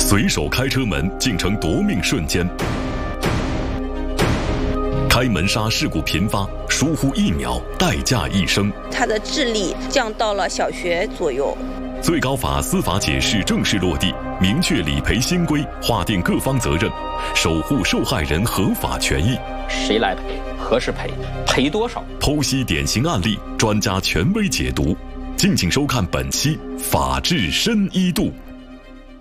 随手开车门竟成夺命瞬间。开门刹事故频发，疏忽1秒，代价一生。 他的智力降到了小学左右。 最高法司法解释正式落地，明确理赔新规，划定各方责任，守护受害人合法权益。 谁来赔？何时赔？赔多少？ 剖析典型案例，专家权威解读。敬请收看本期《法治深一度》。